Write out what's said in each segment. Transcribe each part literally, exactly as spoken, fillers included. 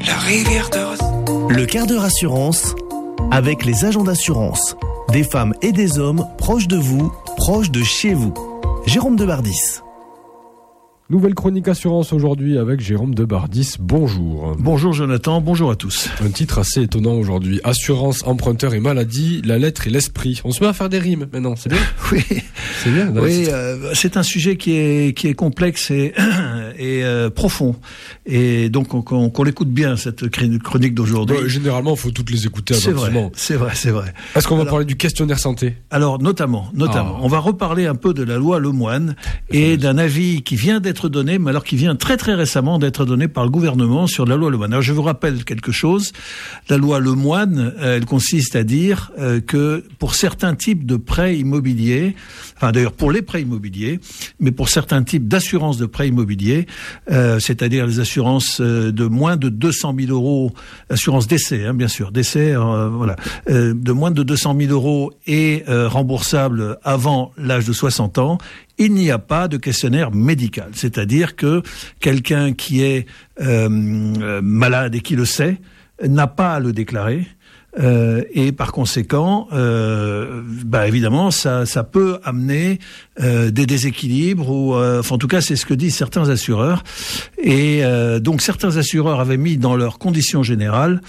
la rivière de rose. Le quart d'heure assurance avec les agents d'assurance. Des femmes et des hommes proches de vous, proches de chez vous. Jérôme Debardis. Nouvelle chronique assurance aujourd'hui avec Jérôme Debardis. Bonjour. Bonjour Jonathan, bonjour à tous. Un titre assez étonnant aujourd'hui. Assurance, emprunteur et maladie, la lettre et l'esprit. On se met à faire des rimes maintenant, c'est bien. Oui, c'est bien. Oui, euh, c'est un sujet qui est qui est complexe et et euh, profond. Et donc on, qu'on, qu'on l'écoute bien cette chronique d'aujourd'hui. Ouais, généralement, il faut toutes les écouter attentivement. C'est vrai, c'est vrai, c'est vrai. Est-ce qu'on va alors, parler du questionnaire santé ? Alors notamment, notamment, ah. on va reparler un peu de la loi Lemoine et d'un avis qui vient d'être donné, mais alors qui vient très très récemment d'être donné par le gouvernement sur la loi Lemoine. Alors je vous rappelle quelque chose. La loi Lemoine, elle consiste à dire euh, que pour certains types de prêts immobiliers, enfin d'ailleurs pour les prêts immobiliers, mais pour certains types d'assurances de prêts immobiliers, euh, c'est-à-dire les assurances euh, de moins de deux cent mille euros, assurance décès, hein, bien sûr, décès, euh, voilà, euh, de moins de deux cent mille euros et euh, remboursable avant l'âge de soixante ans, il n'y a pas de questionnaire médical. C'est-à-dire que quelqu'un qui est euh, malade et qui le sait n'a pas à le déclarer. Euh, et par conséquent, euh, bah évidemment, ça, ça peut amener euh, des déséquilibres. Ou, euh, enfin, en tout cas, c'est ce que disent certains assureurs. Et euh, donc, certains assureurs avaient mis dans leurs conditions générales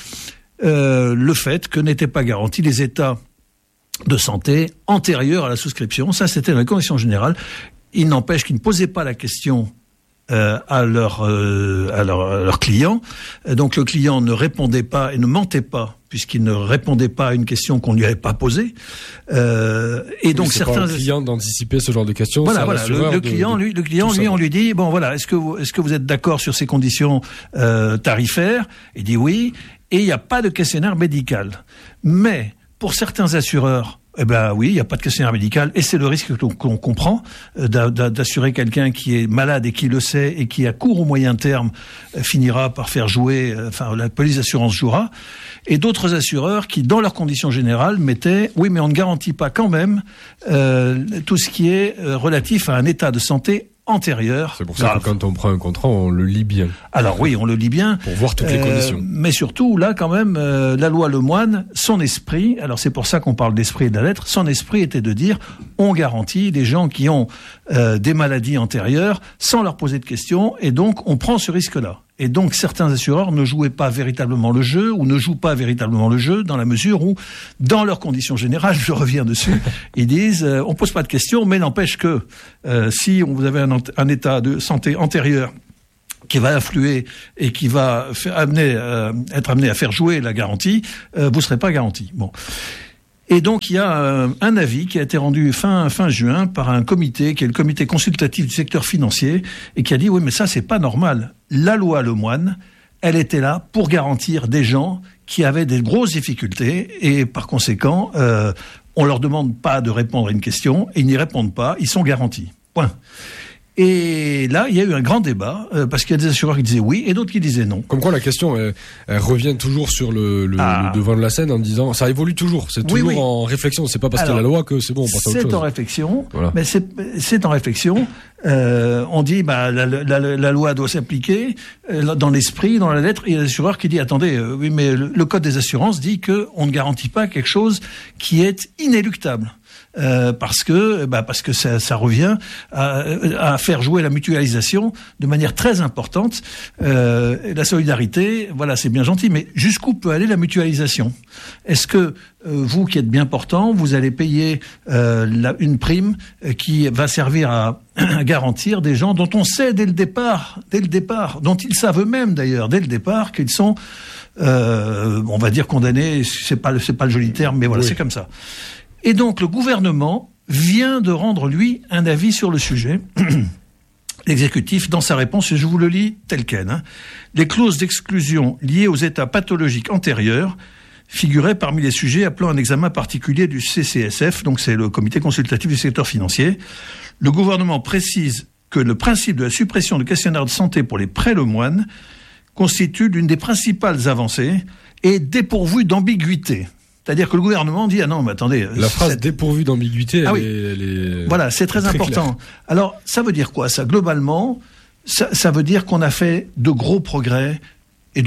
euh, le fait que n'étaient pas garantis les états de santé antérieure à la souscription. Ça, c'était dans les conditions générales. Il n'empêche qu'ils ne posaient pas la question euh, à leur euh, à leur, à leur client. Donc le client ne répondait pas et ne mentait pas, puisqu'il ne répondait pas à une question qu'on ne lui avait pas posée. Euh, et donc oui, c'est certains pas le client d'anticiper ce genre de questions. Voilà, voilà. Le, le client, de, lui, le client, lui, on lui dit bon, voilà, est-ce que vous, est-ce que vous êtes d'accord sur ces conditions euh, tarifaires ? Il dit oui. Et il n'y a pas de questionnaire médical. Mais pour certains assureurs, eh ben oui, il n'y a pas de questionnaire médical et c'est le risque qu'on, qu'on comprend euh, d'assurer quelqu'un qui est malade et qui le sait et qui à court ou moyen terme euh, finira par faire jouer, euh, enfin la police d'assurance jouera. Et d'autres assureurs qui, dans leurs conditions générales, mettaient oui, mais on ne garantit pas quand même euh, tout ce qui est euh, relatif à un état de santé antérieur. C'est pour ça grave. Que quand on prend un contrat, on le lit bien. Alors oui, on le lit bien. Pour voir toutes les euh, conditions. Mais surtout, là, quand même, euh, la loi Lemoine, son esprit, alors c'est pour ça qu'on parle d'esprit et de la lettre, son esprit était de dire, on garantit les gens qui ont euh, des maladies antérieures sans leur poser de questions, et donc on prend ce risque-là. Et donc certains assureurs ne jouaient pas véritablement le jeu ou ne jouent pas véritablement le jeu dans la mesure où, dans leurs conditions générales, je reviens dessus, ils disent euh, on pose pas de questions, mais n'empêche que euh, si vous avez un, un état de santé antérieur qui va influer et qui va faire, amener, euh, être amené à faire jouer la garantie, euh, vous serez pas garanti. Bon. Et donc il y a un, un avis qui a été rendu fin fin juin par un comité qui est le comité consultatif du secteur financier et qui a dit oui mais ça c'est pas normal. La loi Lemoine, elle était là pour garantir des gens qui avaient des grosses difficultés et par conséquent euh, on leur demande pas de répondre à une question et ils n'y répondent pas, ils sont garantis. Point. Et là, il y a eu un grand débat, euh, parce qu'il y a des assureurs qui disaient oui et d'autres qui disaient non. Comme quoi la question, elle, elle revient toujours sur le, le, ah. le devant de la scène en disant, ça évolue toujours, c'est toujours oui, oui. en réflexion, c'est pas parce qu'il y a la loi que c'est bon, on passe à autre chose. C'est en réflexion, voilà. mais c'est, c'est en réflexion. Euh, on dit, bah, la, la, la, la loi doit s'appliquer euh, dans l'esprit, dans la lettre. Il y a l'assureur qui dit, attendez, euh, oui, mais le, le code des assurances dit que on ne garantit pas quelque chose qui est inéluctable. Euh, parce que bah parce que ça, ça revient à, à faire jouer la mutualisation de manière très importante. Euh, la solidarité, voilà, c'est bien gentil, mais jusqu'où peut aller la mutualisation ? Est-ce que euh, vous qui êtes bien portant, vous allez payer euh, la, une prime qui va servir à, à garantir des gens dont on sait dès le départ, dès le départ, dont ils savent eux-mêmes d'ailleurs dès le départ qu'ils sont, euh, on va dire condamnés. C'est pas le, c'est pas le joli terme, mais voilà, oui. C'est comme ça. Et donc, le gouvernement vient de rendre, lui, un avis sur le sujet. L'exécutif, dans sa réponse, et je vous le lis tel quel, hein, les clauses d'exclusion liées aux états pathologiques antérieurs figuraient parmi les sujets appelant un examen particulier du C C S F, donc c'est le comité consultatif du secteur financier. Le gouvernement précise que le principe de la suppression du questionnaire de santé pour les prêts Lemoine constitue l'une des principales avancées et dépourvu d'ambiguïté. C'est-à-dire que le gouvernement dit, ah non, mais attendez... La phrase cette... dépourvue d'ambiguïté, ah elle, oui. est, elle est... Voilà, c'est très, très important. Clair. Alors, ça veut dire quoi, ça ? Globalement, ça, ça veut dire qu'on a fait de gros progrès, et depuis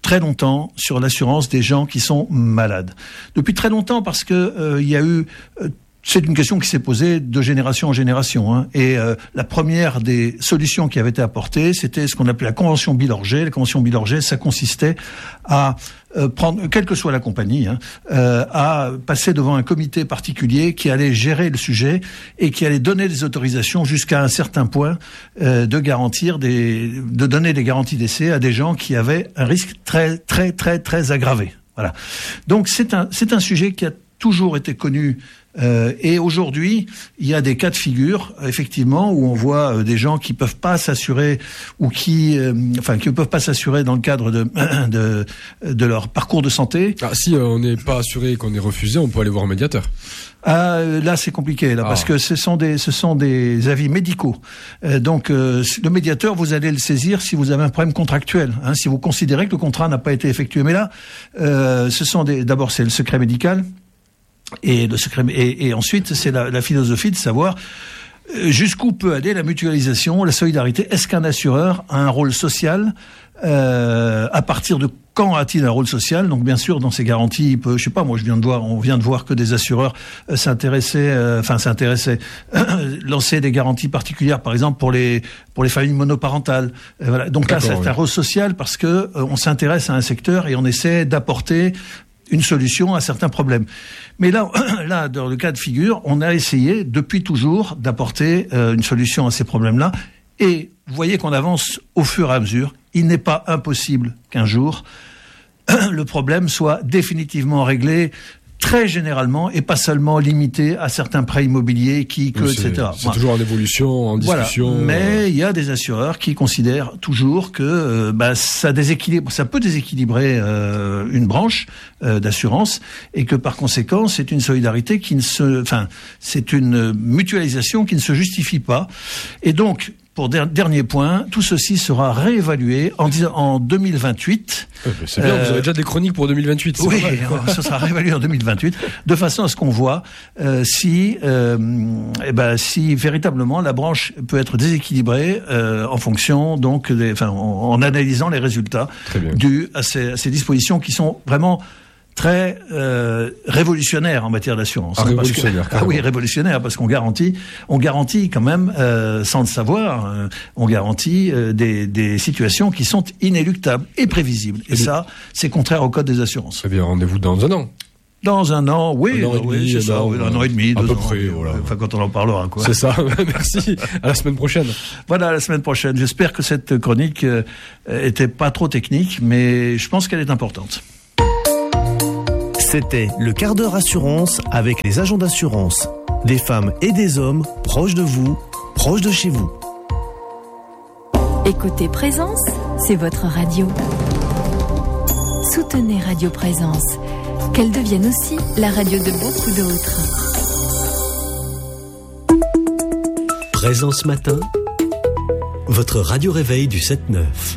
très longtemps sur l'assurance des gens qui sont malades. Depuis très longtemps parce que euh, il y a eu euh, c'est une question qui s'est posée de génération en génération. Hein. Et euh, la première des solutions qui avait été apportée, c'était ce qu'on appelait la convention Bilorget. La convention Bilorget, ça consistait à euh, prendre, quelle que soit la compagnie, hein, euh, à passer devant un comité particulier qui allait gérer le sujet et qui allait donner des autorisations jusqu'à un certain point euh, de garantir des, de donner des garanties d'essai à des gens qui avaient un risque très, très, très, très aggravé. Voilà. Donc c'est un, c'est un sujet qui a toujours été connu. Euh, et aujourd'hui, il y a des cas de figure, effectivement, où on voit euh, des gens qui peuvent pas s'assurer ou qui, euh, enfin, qui ne peuvent pas s'assurer dans le cadre de de, de leur parcours de santé. Ah, si euh, on n'est pas assuré et qu'on est refusé, on peut aller voir un médiateur. Ah, là, c'est compliqué, là, ah. parce que ce sont des, ce sont des avis médicaux. Euh, donc, euh, le médiateur, vous allez le saisir si vous avez un problème contractuel, hein, si vous considérez que le contrat n'a pas été effectué. Mais là, euh, ce sont des, d'abord, c'est le secret médical. Et le secret, et, et ensuite, c'est la, la philosophie de savoir jusqu'où peut aller la mutualisation, la solidarité. Est-ce qu'un assureur a un rôle social euh, à partir de quand a-t-il un rôle social? Donc bien sûr, dans ces garanties, il peut, je sais pas, moi je viens de voir, on vient de voir que des assureurs euh, s'intéressaient, euh, enfin s'intéressaient, euh, lancer des garanties particulières, par exemple pour les pour les familles monoparentales. Euh, voilà. Donc là, c'est oui. un rôle social parce que euh, on s'intéresse à un secteur et on essaie d'apporter une solution à certains problèmes. Mais là, là, dans le cas de figure, on a essayé depuis toujours d'apporter euh, une solution à ces problèmes-là. Et vous voyez qu'on avance au fur et à mesure. Il n'est pas impossible qu'un jour, le problème soit définitivement réglé très généralement et pas seulement limité à certains prêts immobiliers qui, que, c'est, et cetera. C'est voilà. toujours en évolution, en discussion. Voilà. Mais il y a des assureurs qui considèrent toujours que euh, bah, ça déséquilibre, ça peut déséquilibrer euh, une branche euh, d'assurance et que par conséquent c'est une solidarité qui ne se, enfin c'est une mutualisation qui ne se justifie pas. Et donc pour der- dernier point, tout ceci sera réévalué en, en deux mille vingt-huit. Euh, c'est bien, euh, vous avez déjà des chroniques pour deux mille vingt-huit. Oui, ça sera réévalué en deux mille vingt-huit, de façon à ce qu'on voit euh, si, euh, eh ben, si véritablement la branche peut être déséquilibrée euh, en fonction, donc, des, enfin, en, en analysant les résultats dus à ces, à ces dispositions qui sont vraiment très euh, révolutionnaire en matière d'assurance. Ah, révolutionnaire. Que, ah oui, révolutionnaire, parce qu'on garantit, on garantit quand même, euh, sans le savoir, euh, on garantit euh, des, des situations qui sont inéluctables et prévisibles. Et, et ça, c'est contraire au code des assurances. Eh bien, rendez-vous dans un an. Dans un an, oui, un an et oui, demi, c'est ça, oui, un an et demi, à deux peu ans, près, voilà. Enfin, quand on en parlera, quoi. C'est ça. Merci. À la semaine prochaine. Voilà, à la semaine prochaine. J'espère que cette chronique euh, était pas trop technique, mais je pense qu'elle est importante. C'était le quart d'heure assurance avec les agents d'assurance. Des femmes et des hommes proches de vous, proches de chez vous. Écoutez Présence, c'est votre radio. Soutenez Radio Présence, qu'elle devienne aussi la radio de beaucoup d'autres. Présence Matin, votre radio réveil du sept neuf.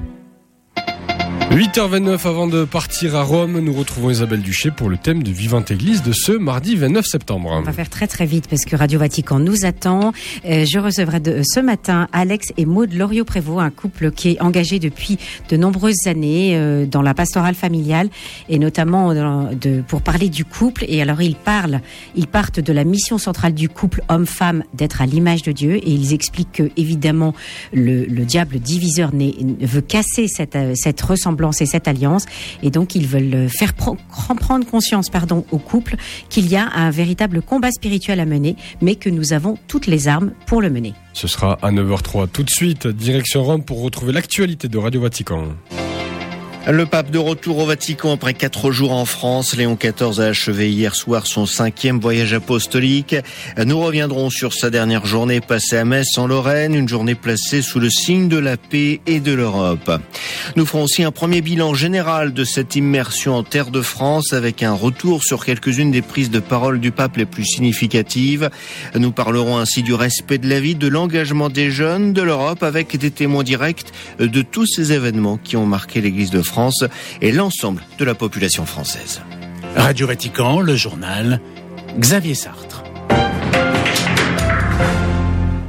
huit heures vingt-neuf, avant de partir à Rome, nous retrouvons Isabelle Duché pour le thème de Vivante Église de ce mardi vingt-neuf septembre. On va faire très très vite parce que Radio Vatican nous attend. Euh, je recevrai de, ce matin Alex et Maud Loriot-Prévost, un couple qui est engagé depuis de nombreuses années euh, dans la pastorale familiale et notamment dans, de, pour parler du couple. Et alors ils parlent, ils partent de la mission centrale du couple homme-femme d'être à l'image de Dieu et ils expliquent que évidemment le, le diable diviseur n'est, veut casser cette, cette ressemblance et cette alliance, et donc ils veulent faire prendre conscience, pardon, au couple qu'il y a un véritable combat spirituel à mener, mais que nous avons toutes les armes pour le mener. Ce sera à neuf heures zéro trois. Tout de suite, direction Rome pour retrouver l'actualité de Radio Vatican. Le pape de retour au Vatican après quatre jours en France. Léon quatorze a achevé hier soir son cinquième voyage apostolique. Nous reviendrons sur sa dernière journée passée à Metz en Lorraine, une journée placée sous le signe de la paix et de l'Europe. Nous ferons aussi un premier bilan général de cette immersion en terre de France avec un retour sur quelques-unes des prises de parole du pape les plus significatives. Nous parlerons ainsi du respect de la vie, de l'engagement des jeunes, de l'Europe avec des témoins directs de tous ces événements qui ont marqué l'Église de France et l'ensemble de la population française. Radio Vatican, le journal, Xavier Sartre.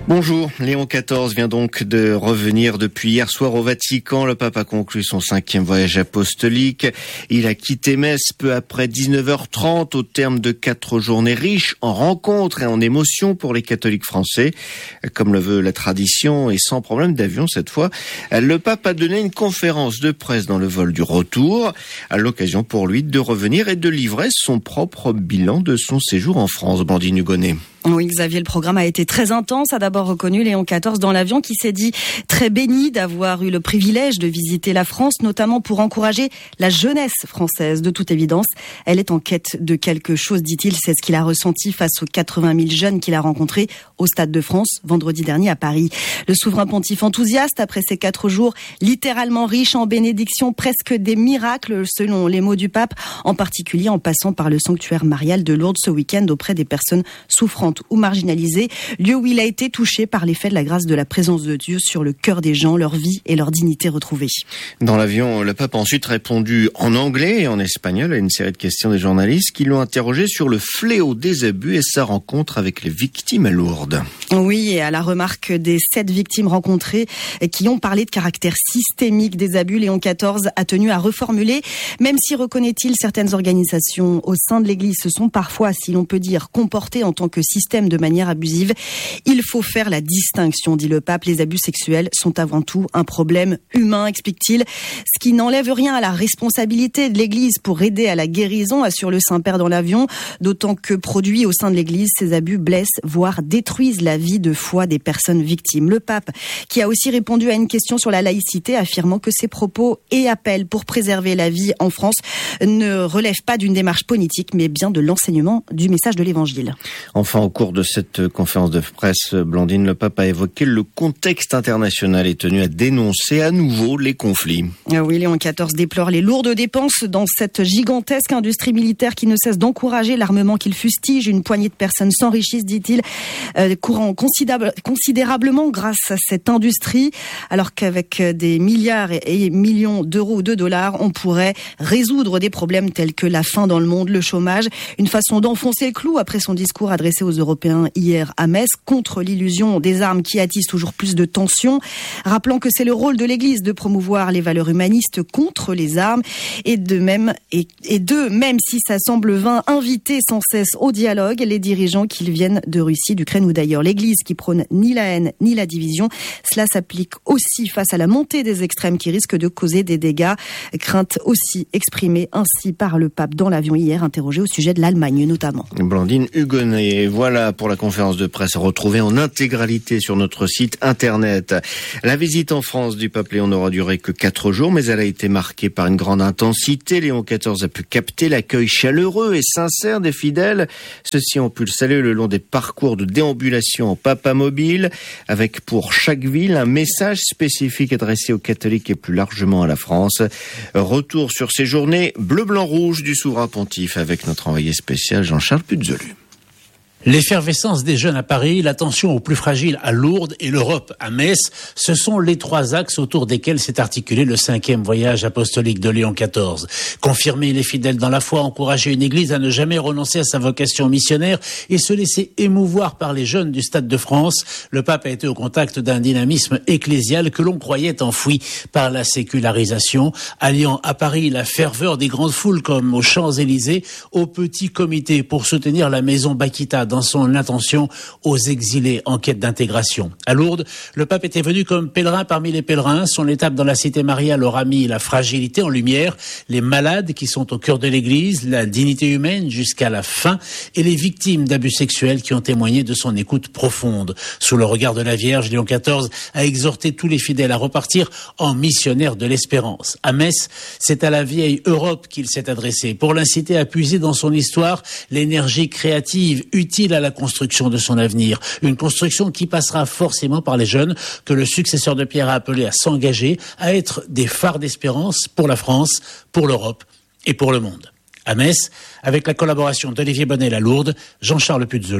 Bonjour, Léon quatorze vient donc de revenir depuis hier soir au Vatican. Le pape a conclu son cinquième voyage apostolique. Il a quitté Metz peu après dix-neuf heures trente au terme de quatre journées riches en rencontres et en émotions pour les catholiques français. Comme le veut la tradition et sans problème d'avion cette fois, le pape a donné une conférence de presse dans le vol du retour, à l'occasion pour lui de revenir et de livrer son propre bilan de son séjour en France. Blandine Hugonnet. Oui, Xavier, le programme a été très intense, a d'abord reconnu Léon quatorze dans l'avion qui s'est dit très béni d'avoir eu le privilège de visiter la France, notamment pour encourager la jeunesse française. De toute évidence, elle est en quête de quelque chose, dit-il. C'est ce qu'il a ressenti face aux quatre-vingt mille jeunes qu'il a rencontrés au Stade de France vendredi dernier à Paris. Le souverain pontife enthousiaste après ces quatre jours littéralement riches en bénédictions, presque des miracles selon les mots du pape, en particulier en passant par le sanctuaire marial de Lourdes ce week-end auprès des personnes souffrantes ou marginalisées, lieu où il a été touché par l'effet de la grâce de la présence de Dieu sur le cœur des gens, leur vie et leur dignité retrouvée. Dans l'avion, le pape a ensuite répondu en anglais et en espagnol à une série de questions des journalistes qui l'ont interrogé sur le fléau des abus et sa rencontre avec les victimes à Lourdes. Oui, et à la remarque des sept victimes rencontrées qui ont parlé de caractère systémique des abus, Léon quatorze a tenu à reformuler, même si, reconnaît-il, certaines organisations au sein de l'Église se sont parfois, si l'on peut dire, comportées en tant que système de manière abusive. Il faut faire la distinction, dit le pape. Les abus sexuels sont avant tout un problème humain, explique-t-il, ce qui n'enlève rien à la responsabilité de l'Église pour aider à la guérison, assure le Saint-Père dans l'avion, d'autant que produits au sein de l'Église, ces abus blessent, voire détruisent la vie de foi des personnes victimes. Le pape, qui a aussi répondu à une question sur la laïcité, affirmant que ses propos et appels pour préserver la vie en France ne relèvent pas d'une démarche politique, mais bien de l'enseignement du message de l'Évangile. Enfin, au cours de cette conférence de presse, Blandine, le pape a évoqué le contexte international et tenu à dénoncer à nouveau les conflits. Ah oui, Léon quatorze déplore les lourdes dépenses dans cette gigantesque industrie militaire qui ne cesse d'encourager l'armement qu'il fustige. Une poignée de personnes s'enrichissent, dit-il, euh, courant considérable, considérablement grâce à cette industrie, alors qu'avec des milliards et, et millions d'euros ou de dollars, on pourrait résoudre des problèmes tels que la faim dans le monde, le chômage. Une façon d'enfoncer le clou après son discours adressé aux Européens hier à Metz contre l'illusion des armes qui attise toujours plus de tensions, rappelant que c'est le rôle de l'Église de promouvoir les valeurs humanistes contre les armes et de même et, et de même si ça semble vain, inviter sans cesse au dialogue les dirigeants qu'ils viennent de Russie, d'Ukraine ou d'ailleurs. L'Église qui prône ni la haine ni la division, cela s'applique aussi face à la montée des extrêmes qui risquent de causer des dégâts. Crainte aussi exprimée ainsi par le pape dans l'avion hier, interrogé au sujet de l'Allemagne notamment. Blandine Hugonnet, voilà pour la conférence de presse retrouvée en intégralité sur notre site internet. La visite en France du pape Léon n'aura duré que quatre jours, mais elle a été marquée par une grande intensité. Léon quatorze a pu capter l'accueil chaleureux et sincère des fidèles. Ceux-ci ont pu le saluer le long des parcours de déambulation en papamobile, avec pour chaque ville un message spécifique adressé aux catholiques et plus largement à la France. Retour sur ces journées bleu-blanc-rouge du souverain pontife avec notre envoyé spécial Jean-Charles Puzolu. L'effervescence des jeunes à Paris, l'attention aux plus fragiles à Lourdes et l'Europe à Metz, ce sont les trois axes autour desquels s'est articulé le cinquième voyage apostolique de Léon quatorze. Confirmer les fidèles dans la foi, encourager une église à ne jamais renoncer à sa vocation missionnaire et se laisser émouvoir par les jeunes du Stade de France, le pape a été au contact d'un dynamisme ecclésial que l'on croyait enfoui par la sécularisation, alliant à Paris la ferveur des grandes foules comme aux Champs-Élysées, au petit comité pour soutenir la maison Bakita dans son intention aux exilés en quête d'intégration. À Lourdes, le pape était venu comme pèlerin parmi les pèlerins. Son étape dans la cité mariale aura mis la fragilité en lumière, les malades qui sont au cœur de l'église, la dignité humaine jusqu'à la fin et les victimes d'abus sexuels qui ont témoigné de son écoute profonde. Sous le regard de la Vierge, Léon quatorze a exhorté tous les fidèles à repartir en missionnaires de l'espérance. À Metz, c'est à la vieille Europe qu'il s'est adressé pour l'inciter à puiser dans son histoire l'énergie créative utile à la construction de son avenir. Une construction qui passera forcément par les jeunes que le successeur de Pierre a appelé à s'engager, à être des phares d'espérance pour la France, pour l'Europe et pour le monde. À Metz, avec la collaboration d'Olivier Bonnel à Lourdes, Jean-Charles Puzolu,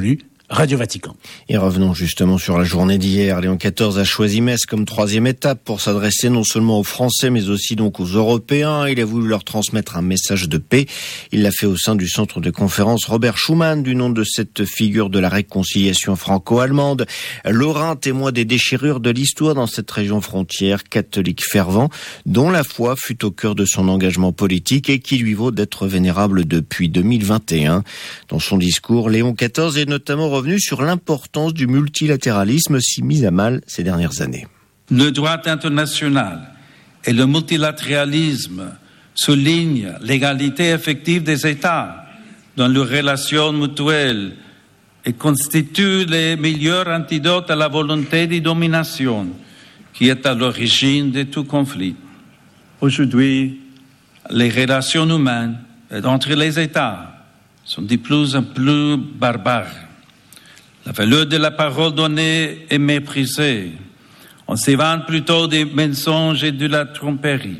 Radio Vatican. Et revenons justement sur la journée d'hier. Léon quatorze a choisi Metz comme troisième étape pour s'adresser non seulement aux Français mais aussi donc aux Européens. Il a voulu leur transmettre un message de paix. Il l'a fait au sein du centre de conférence Robert Schuman, du nom de cette figure de la réconciliation franco-allemande. Lorrain, témoin des déchirures de l'histoire dans cette région frontière, catholique fervent, dont la foi fut au cœur de son engagement politique et qui lui vaut d'être vénérable depuis deux mille vingt et un. Dans son discours, Léon quatorze est notamment revenu sur l'importance du multilatéralisme si mis à mal ces dernières années. Le droit international et le multilatéralisme soulignent l'égalité effective des États dans leurs relations mutuelles et constituent les meilleurs antidotes à la volonté de domination qui est à l'origine de tout conflit. Aujourd'hui, les relations humaines entre les États sont de plus en plus barbares. La valeur de la parole donnée est méprisée. On s'évente plutôt des mensonges et de la tromperie.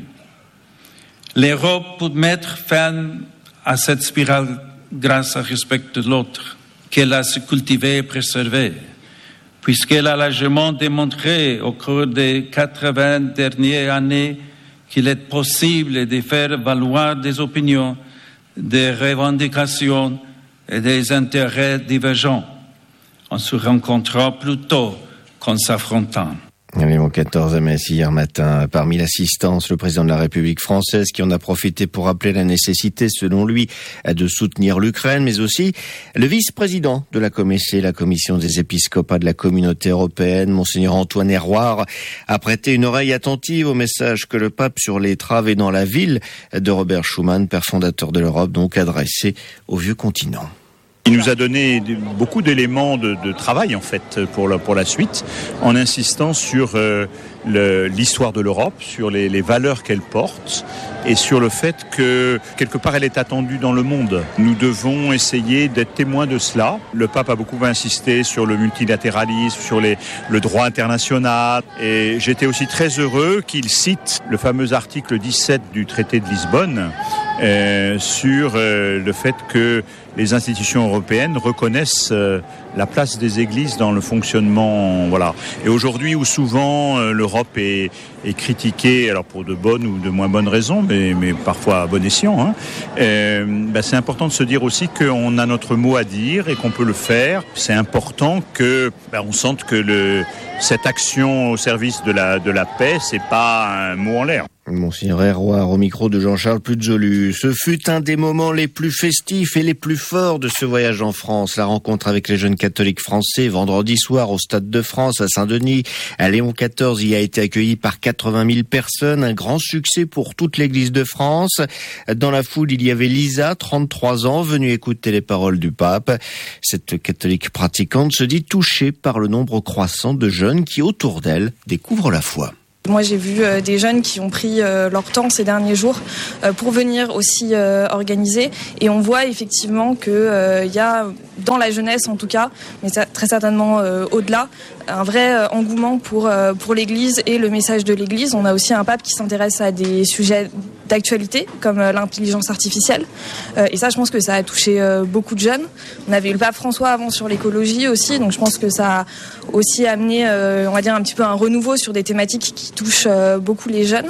L'Europe peut mettre fin à cette spirale grâce au respect de l'autre, qu'elle a su cultiver et préserver, puisqu'elle a largement démontré au cours des quatre-vingts dernières années qu'il est possible de faire valoir des opinions, des revendications et des intérêts divergents, en se rencontrant plutôt qu'en s'affrontant. Léon quatorze à Metz hier matin. Parmi l'assistance, le président de la République française qui en a profité pour rappeler la nécessité, selon lui, de soutenir l'Ukraine, mais aussi le vice-président de la C O M E C, la Commission des épiscopats de la Communauté européenne, Monseigneur Antoine Héroard, a prêté une oreille attentive au message que le pape sur les travées dans la ville de Robert Schuman, père fondateur de l'Europe, donc adressé au vieux continent. Il nous a donné beaucoup d'éléments de, de travail en fait pour la, pour la suite, en insistant sur euh, le, l'histoire de l'Europe, sur les, les valeurs qu'elle porte et sur le fait que quelque part elle est attendue dans le monde. Nous devons essayer d'être témoins de cela. Le pape a beaucoup insisté sur le multilatéralisme, sur les, le droit international, et j'étais aussi très heureux qu'il cite le fameux article dix-sept du traité de Lisbonne euh, sur euh, le fait que les institutions européennes reconnaissent euh, la place des églises dans le fonctionnement, voilà. Et aujourd'hui, où souvent euh, l'Europe est, est critiquée, alors pour de bonnes ou de moins bonnes raisons, mais, mais parfois à bon escient, hein, euh, bah c'est important de se dire aussi qu'on a notre mot à dire et qu'on peut le faire. C'est important que bah, on sente que le, cette action au service de la, de la paix, c'est pas un mot en l'air. Monseigneur Héroard au micro de Jean-Charles Puzolu. Ce fut un des moments les plus festifs et les plus forts de ce voyage en France. La rencontre avec les jeunes catholiques français vendredi soir au Stade de France à Saint-Denis. À Léon quatorze y a été accueilli par quatre-vingt mille personnes. Un grand succès pour toute l'Église de France. Dans la foule, il y avait Lisa, trente-trois ans, venue écouter les paroles du pape. Cette catholique pratiquante se dit touchée par le nombre croissant de jeunes qui, autour d'elle, découvrent la foi. Moi, j'ai vu euh, des jeunes qui ont pris euh, leur temps ces derniers jours euh, pour venir aussi euh, organiser. Et on voit effectivement qu'il euh, y a, dans la jeunesse en tout cas, mais ça, très certainement euh, au-delà, un vrai euh, engouement pour, euh, pour l'Église et le message de l'Église. On a aussi un pape qui s'intéresse à des sujets d'actualité, comme euh, l'intelligence artificielle. Euh, et ça, je pense que ça a touché euh, beaucoup de jeunes. On avait eu le pape François avant sur l'écologie aussi, donc je pense que ça a aussi amené, euh, on va dire, un petit peu un renouveau sur des thématiques qui touchent euh, beaucoup les jeunes.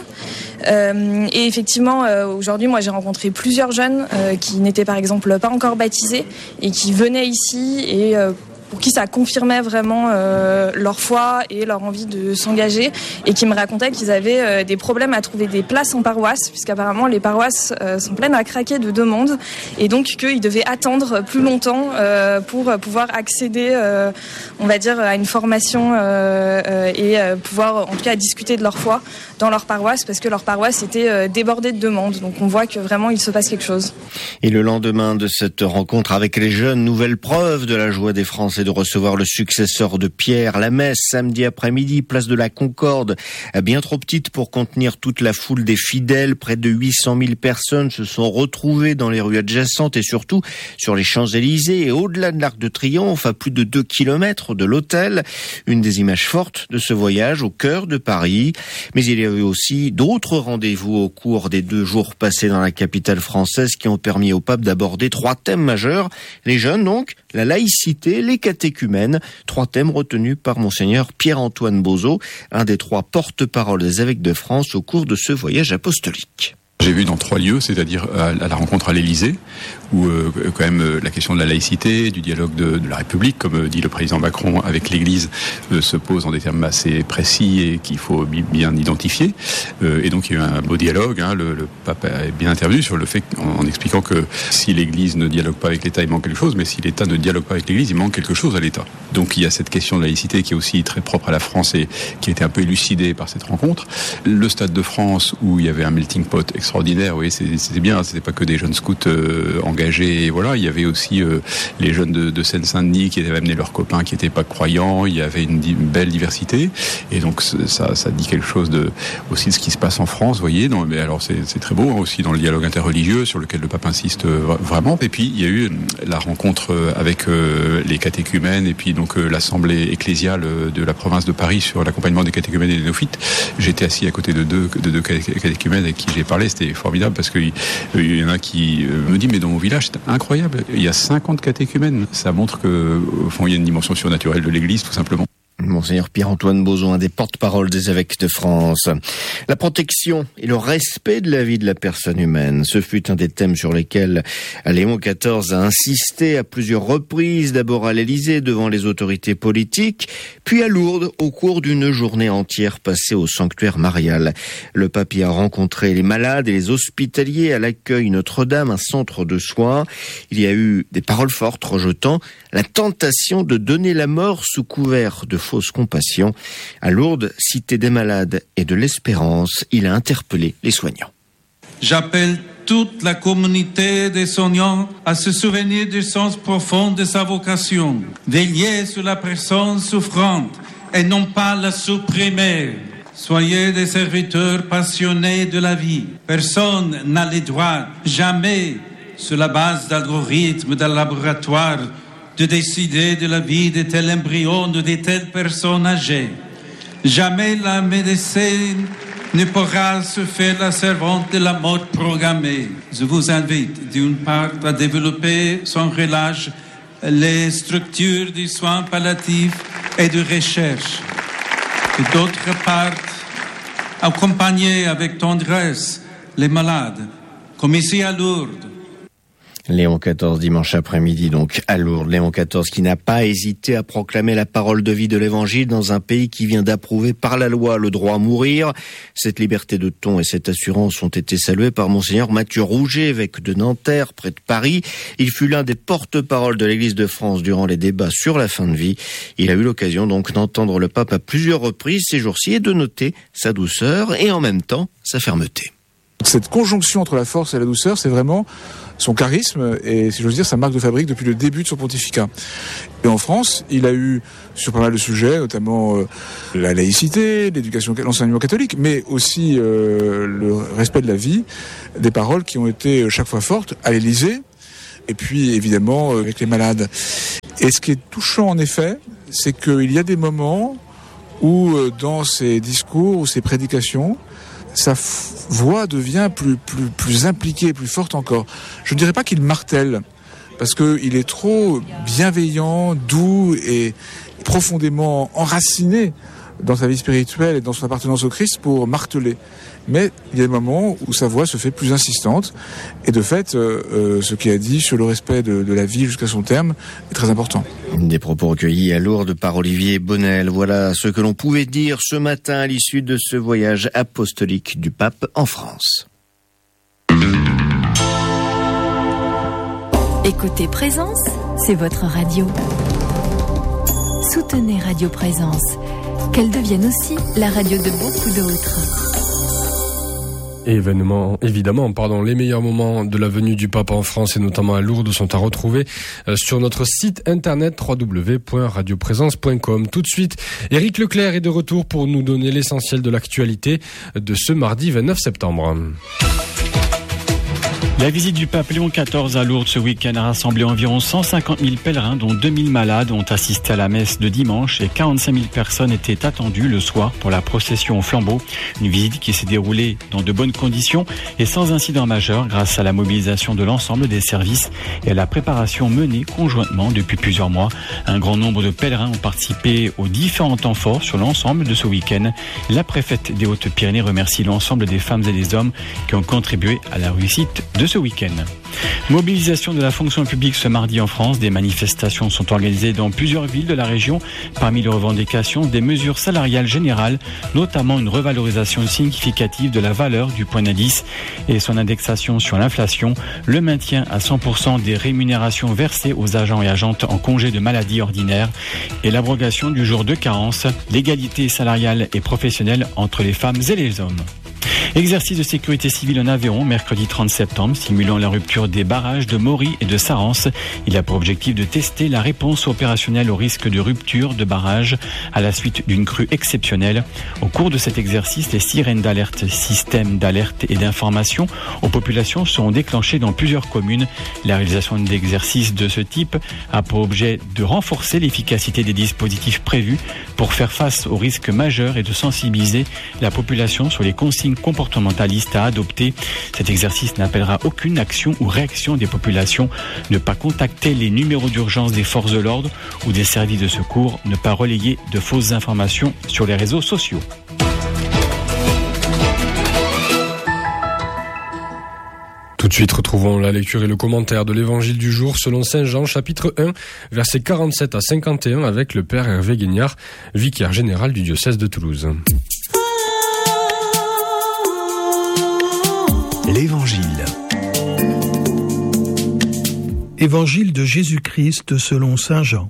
Euh, et effectivement, euh, aujourd'hui, moi, j'ai rencontré plusieurs jeunes euh, qui n'étaient par exemple pas encore baptisés et qui venaient ici et euh, pour qui ça confirmait vraiment euh, leur foi et leur envie de s'engager, et qui me racontaient qu'ils avaient euh, des problèmes à trouver des places en paroisse, puisqu'apparemment les paroisses euh, sont pleines à craquer de demandes, et donc qu'ils devaient attendre plus longtemps euh, pour pouvoir accéder, euh, on va dire, à une formation euh, euh, et euh, pouvoir en tout cas discuter de leur foi dans leur paroisse, parce que leur paroisse était euh, débordée de demandes. Donc on voit que vraiment il se passe quelque chose. Et le lendemain de cette rencontre avec les jeunes, nouvelle preuve de la joie des Français de recevoir le successeur de Pierre. La messe samedi après-midi, place de la Concorde, bien trop petite pour contenir toute la foule des fidèles. Près de huit cent mille personnes se sont retrouvées dans les rues adjacentes et surtout sur les Champs-Élysées et au-delà de l'Arc de Triomphe, à plus de deux kilomètres de l'hôtel. Une des images fortes de ce voyage au cœur de Paris. Mais il y a eu aussi d'autres rendez-vous au cours des deux jours passés dans la capitale française qui ont permis au pape d'aborder trois thèmes majeurs. Les jeunes donc, la laïcité, les catholiques catéchumène. Trois thèmes retenus par Monseigneur Pierre-Antoine Bozo, un des trois porte-parole des évêques de France au cours de ce voyage apostolique. J'ai vu dans trois lieux, c'est-à-dire à la rencontre à l'Élysée, où euh, quand même euh, la question de la laïcité, du dialogue de, de la République, comme euh, dit le président Macron avec l'Église, euh, se pose en des termes assez précis et qu'il faut bi- bien identifier. Euh, et donc il y a eu un beau dialogue. Hein, le, le pape a bien intervenu sur le fait en, en expliquant que si l'Église ne dialogue pas avec l'État, il manque quelque chose, mais si l'État ne dialogue pas avec l'Église, il manque quelque chose à l'État. Donc il y a cette question de laïcité qui est aussi très propre à la France et qui a été un peu élucidée par cette rencontre. Le Stade de France, où il y avait un melting pot extraordinaire, oui, c'était bien, c'était pas que des jeunes scouts euh, engagés, et voilà, il y avait aussi euh, les jeunes de, de Seine-Saint-Denis qui avaient amené leurs copains qui n'étaient pas croyants, il y avait une, une belle diversité, et donc ça, ça dit quelque chose de, aussi de ce qui se passe en France, vous voyez, non, mais alors c'est très beau, hein, aussi dans le dialogue interreligieux, sur lequel le pape insiste euh, vraiment, et puis il y a eu la rencontre avec euh, les catéchumènes, et puis donc euh, l'assemblée ecclésiale de la province de Paris sur l'accompagnement des catéchumènes et des néophytes. J'étais assis à côté de deux, de deux catéchumènes avec qui j'ai parlé, c'était formidable parce qu'il il y en a qui me dit mais dans mon village c'est incroyable, il y a cinquante catéchumènes, ça montre que au fond il y a une dimension surnaturelle de l'Église tout simplement. Monseigneur Pierre-Antoine Bozo, un des porte-parole des évêques de France. La protection et le respect de la vie de la personne humaine, ce fut un des thèmes sur lesquels Léon quatorze a insisté à plusieurs reprises, d'abord à l'Élysée devant les autorités politiques, puis à Lourdes au cours d'une journée entière passée au sanctuaire marial. Le pape y a rencontré les malades et les hospitaliers à l'accueil Notre-Dame, un centre de soins. Il y a eu des paroles fortes rejetant la tentation de donner la mort sous couvert de fausse compassion. À Lourdes, cité des malades et de l'espérance, il a interpellé les soignants. J'appelle toute la communauté des soignants à se souvenir du sens profond de sa vocation. Veiller sur la personne souffrante et non pas la supprimer. Soyez des serviteurs passionnés de la vie. Personne n'a le droit, jamais, sur la base d'algorithmes de laboratoire, de décider de la vie de tel embryon ou de telle personne âgée. Jamais la médecine ne pourra se faire la servante de la mort programmée. Je vous invite, d'une part, à développer sans relâche les structures du soin palliatif et de recherche. Et d'autre part, accompagner avec tendresse les malades, comme ici à Lourdes. Léon quatorze, dimanche après-midi, donc, à Lourdes. Léon quatorze qui n'a pas hésité à proclamer la parole de vie de l'Évangile dans un pays qui vient d'approuver par la loi le droit à mourir. Cette liberté de ton et cette assurance ont été saluées par Monseigneur Mathieu Rouget, évêque de Nanterre, près de Paris. Il fut l'un des porte-parole de l'Église de France durant les débats sur la fin de vie. Il a eu l'occasion donc d'entendre le pape à plusieurs reprises ces jours-ci et de noter sa douceur et en même temps sa fermeté. Cette conjonction entre la force et la douceur, c'est vraiment son charisme et, si j'ose dire, sa marque de fabrique depuis le début de son pontificat. Et en France, il a eu, sur pas mal de sujets, notamment euh, la laïcité, l'éducation, l'enseignement catholique, mais aussi euh, le respect de la vie, des paroles qui ont été chaque fois fortes à l'Élysée, et puis évidemment avec les malades. Et ce qui est touchant en effet, c'est qu'il y a des moments où dans ses discours ou ses prédications, sa voix devient plus, plus, plus impliquée, plus forte encore. Je ne dirais pas qu'il martèle, parce qu'il est trop bienveillant, doux et profondément enraciné dans sa vie spirituelle et dans son appartenance au Christ pour marteler. Mais il y a des moments où sa voix se fait plus insistante, et de fait, euh, euh, ce qu'il a dit sur le respect de, de la vie jusqu'à son terme est très important. Des propos recueillis à Lourdes par Olivier Bonnel. Voilà ce que l'on pouvait dire ce matin à l'issue de ce voyage apostolique du pape en France. Écoutez Présence, c'est votre radio. Soutenez Radio Présence, qu'elle devienne aussi la radio de beaucoup d'autres. Événement, évidemment, pardon, les meilleurs moments de la venue du pape en France et notamment à Lourdes sont à retrouver sur notre site internet w w w point radio présence point com. Tout de suite, Éric Leclerc est de retour pour nous donner l'essentiel de l'actualité de ce mardi vingt-neuf septembre. La visite du pape Léon quatorze à Lourdes ce week-end a rassemblé environ cent cinquante mille pèlerins, dont deux mille malades ont assisté à la messe de dimanche et quarante-cinq mille personnes étaient attendues le soir pour la procession au flambeau. Une visite qui s'est déroulée dans de bonnes conditions et sans incident majeur grâce à la mobilisation de l'ensemble des services et à la préparation menée conjointement depuis plusieurs mois. Un grand nombre de pèlerins ont participé aux différents temps forts sur l'ensemble de ce week-end. La préfète des Hautes-Pyrénées remercie l'ensemble des femmes et des hommes qui ont contribué à la réussite de ce week-end. Mobilisation de la fonction publique ce mardi en France. Des manifestations sont organisées dans plusieurs villes de la région. Parmi les revendications, des mesures salariales générales, notamment une revalorisation significative de la valeur du point d'indice et son indexation sur l'inflation, le maintien à cent pour cent des rémunérations versées aux agents et agentes en congé de maladie ordinaire et l'abrogation du jour de carence, l'égalité salariale et professionnelle entre les femmes et les hommes. Exercice de sécurité civile en Aveyron, mercredi trente septembre, simulant la rupture des barrages de Maury et de Sarance. Il a pour objectif de tester la réponse opérationnelle au risque de rupture de barrage à la suite d'une crue exceptionnelle. Au cours de cet exercice, les sirènes d'alerte, systèmes d'alerte et d'information aux populations seront déclenchées dans plusieurs communes. La réalisation d'exercices de ce type a pour objet de renforcer l'efficacité des dispositifs prévus pour faire face aux risques majeurs et de sensibiliser la population sur les consignes comportementalistes à adopter. Cet exercice n'appellera aucune action ou réaction des populations. Ne pas contacter les numéros d'urgence des forces de l'ordre ou des services de secours. Ne pas relayer de fausses informations sur les réseaux sociaux. Tout de suite, retrouvons la lecture et le commentaire de l'évangile du jour selon saint Jean, chapitre un, versets quarante-sept à cinquante et un, avec le père Hervé Guignard, vicaire général du diocèse de Toulouse. L'Évangile. Évangile de Jésus-Christ selon saint Jean.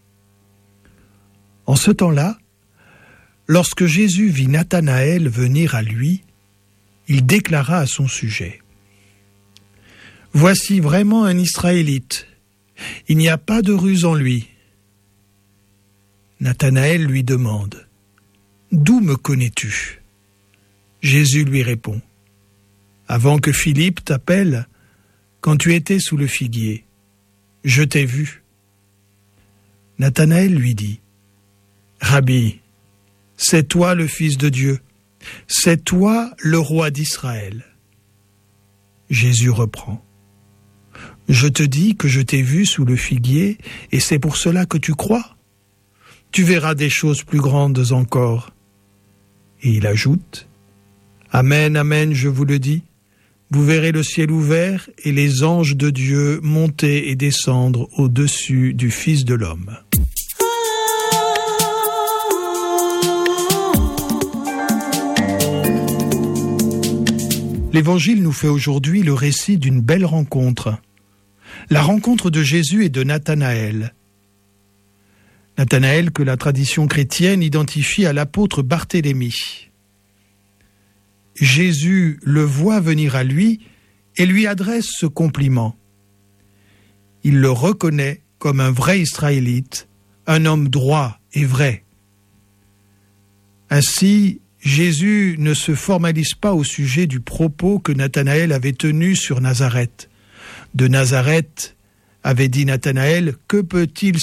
En ce temps-là, lorsque Jésus vit Nathanaël venir à lui, il déclara à son sujet : « Voici vraiment un Israélite, il n'y a pas de ruse en lui. » Nathanaël lui demande : « D'où me connais-tu » Jésus lui répond : « Avant que Philippe t'appelle, quand tu étais sous le figuier, je t'ai vu. » Nathanaël lui dit : « Rabbi, c'est toi le Fils de Dieu, c'est toi le roi d'Israël. » Jésus reprend : « Je te dis que je t'ai vu sous le figuier, et c'est pour cela que tu crois. Tu verras des choses plus grandes encore. » Et il ajoute : « Amen, amen, je vous le dis, vous verrez le ciel ouvert et les anges de Dieu monter et descendre au-dessus du Fils de l'homme. » L'Évangile nous fait aujourd'hui le récit d'une belle rencontre. La rencontre de Jésus et de Nathanaël. Nathanaël que la tradition chrétienne identifie à l'apôtre Barthélemy. Jésus le voit venir à lui et lui adresse ce compliment. Il le reconnaît comme un vrai Israélite, un homme droit et vrai. Ainsi, Jésus ne se formalise pas au sujet du propos que Nathanaël avait tenu sur Nazareth. De Nazareth, avait dit Nathanaël, que peut-il